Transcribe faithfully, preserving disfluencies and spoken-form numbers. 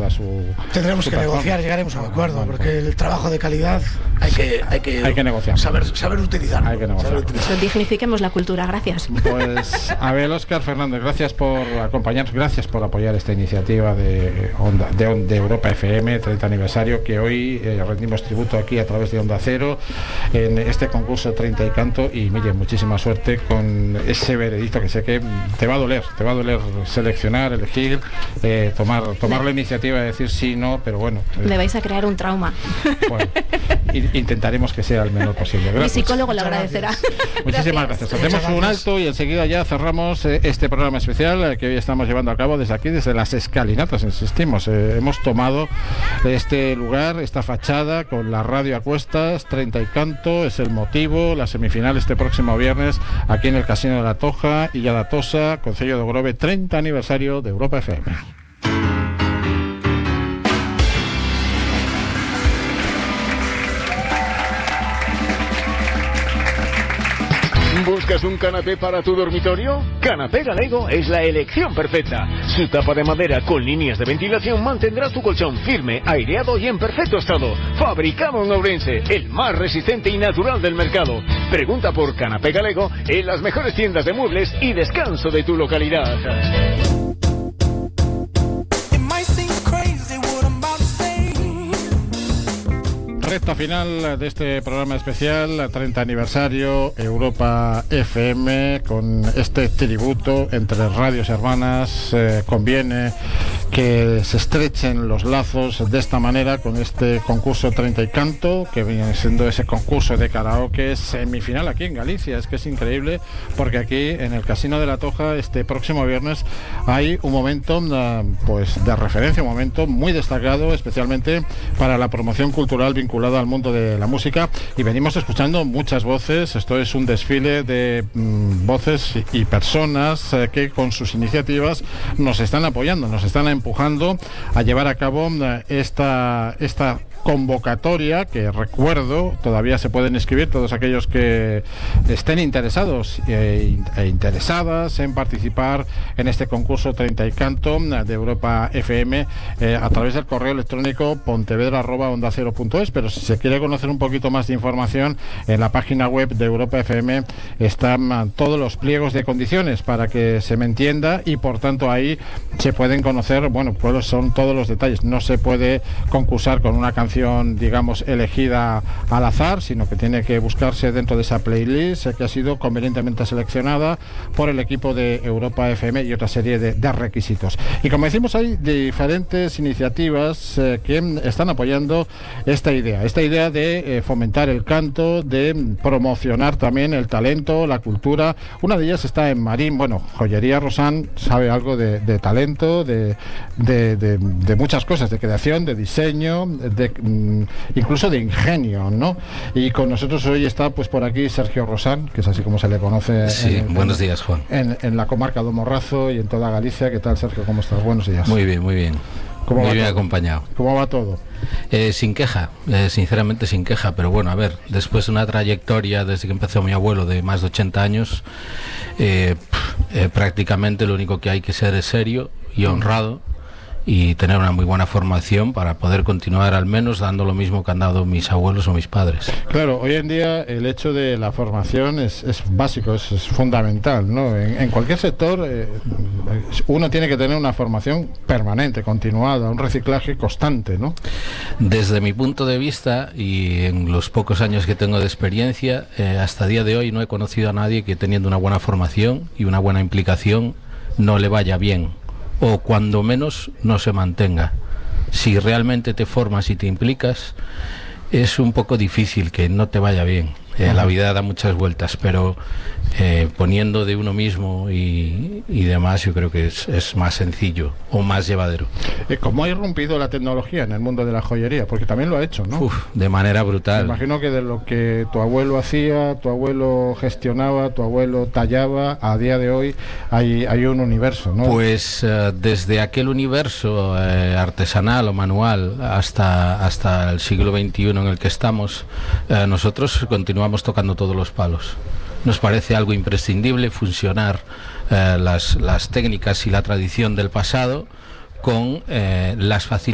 toda su... Tendremos su que performance. negociar, llegaremos a un acuerdo, Bueno, porque pues, el trabajo de calidad hay que, hay que, hay que negociar. saber, saber utilizarlo. Hay que negociar. Saber utilizarlo. Dignifiquemos la cultura, gracias. Pues Abel Óscar Fernández, gracias por acompañarnos, gracias por apoyar esta iniciativa de, Onda, de, de Europa F M, treinta aniversario, que hoy eh, rendimos tributo aquí a través de Onda Cero en este concurso treinta y canto. Y Miguel, muchísima suerte con ese veredicto que sé que te va a doler, te va a doler seleccionar, elegir, eh, tomar, tomar la iniciativa de decir sí, no, pero bueno. Eh, Le vais a crear un trauma. Bueno, intentaremos que sea el menor posible. Gracias. Mi psicólogo lo agradecerá. Muchísimas gracias. Hacemos un alto y enseguida ya cerramos eh, este programa especial eh, que hoy estamos llevando a cabo desde aquí, desde las escalinatas, insistimos. Eh, hemos tomado este lugar, esta fachada, con la radio a cuestas, treinta y canto, es el motivo, la semifinal este próximo viernes aquí en el Casino de la Toja y Illa Tosa, Concello de Grove, treinta aniversario de Europa F M. ¿Buscas un canapé para tu dormitorio? Canapé Galego es la elección perfecta. Su tapa de madera con líneas de ventilación mantendrá tu colchón firme, aireado y en perfecto estado. Fabricado en Ourense, el más resistente y natural del mercado. Pregunta por Canapé Galego en las mejores tiendas de muebles y descanso de tu localidad. Recta final de este programa especial, treinta aniversario Europa F M, con este tributo entre radios hermanas. Eh, conviene que se estrechen los lazos de esta manera con este concurso treinta y canto, que viene siendo ese concurso de karaoke semifinal aquí en Galicia. Es que es increíble, porque aquí en el Casino de la Toja este próximo viernes hay un momento pues de referencia, un momento muy destacado, especialmente para la promoción cultural vinculada al mundo de la música, y venimos escuchando muchas voces. Esto es un desfile de mm, voces y, y personas eh, que con sus iniciativas nos están apoyando, nos están empujando a llevar a cabo eh, esta esta convocatoria, que recuerdo todavía se pueden inscribir todos aquellos que estén interesados e, e interesadas en participar en este concurso treinta y canto de Europa F M eh, a través del correo electrónico pontevedra arroba onda cero punto es. Pero si se quiere conocer un poquito más de información, en la página web de Europa F M están todos los pliegos de condiciones para que se me entienda, y por tanto ahí se pueden conocer, bueno, pues son todos los detalles. No se puede concursar con una canción, digamos, elegida al azar, sino que tiene que buscarse dentro de esa playlist que ha sido convenientemente seleccionada por el equipo de Europa F M y otra serie de, de requisitos. Y como decimos, hay diferentes iniciativas eh, que están apoyando esta idea, esta idea de eh, fomentar el canto, de promocionar también el talento, la cultura. Una de ellas está en Marín. Bueno, Joyería Rosán sabe algo de, de talento, de, de, de, de muchas cosas, de creación, de diseño, de incluso de ingenio, ¿no? Y con nosotros hoy está pues por aquí Sergio Rosán, que es así como se le conoce. Sí, en, buenos en, días, Juan. En, en la comarca de Morrazo y en toda Galicia. ¿Qué tal, Sergio? ¿Cómo estás? Buenos días. Muy bien, muy bien. ¿Cómo muy va bien todo? Acompañado. ¿Cómo va todo? Eh, sin queja, eh, sinceramente sin queja, pero bueno, a ver, después de una trayectoria desde que empezó mi abuelo de más de ochenta años, eh, eh, prácticamente lo único que hay que ser es serio y honrado, y tener una muy buena formación para poder continuar al menos dando lo mismo que han dado mis abuelos o mis padres. Claro, hoy en día el hecho de la formación es, es básico, es, es fundamental, ¿no? En, en cualquier sector eh, uno tiene que tener una formación permanente, continuada, un reciclaje constante, ¿no? Desde mi punto de vista y en los pocos años que tengo de experiencia, eh, hasta el día de hoy no he conocido a nadie que teniendo una buena formación y una buena implicación no le vaya bien, o cuando menos no se mantenga. Si realmente te formas y te implicas, es un poco difícil que no te vaya bien. Eh, la vida da muchas vueltas, pero eh, poniendo de uno mismo y, y demás, yo creo que es, es más sencillo o más llevadero. Eh, ¿Cómo ha irrumpido la tecnología en el mundo de la joyería? Porque también lo ha hecho, ¿no? Uf, de manera brutal. Me imagino que de lo que tu abuelo hacía, tu abuelo gestionaba, tu abuelo tallaba, a día de hoy hay, hay un universo, ¿no? Pues uh, desde aquel universo eh, artesanal o manual hasta, hasta el siglo veintiuno en el que estamos, eh, nosotros continuamos tocando todos los palos. Nos parece algo imprescindible funcionar eh, las, las técnicas y la tradición del pasado con eh, las facilidades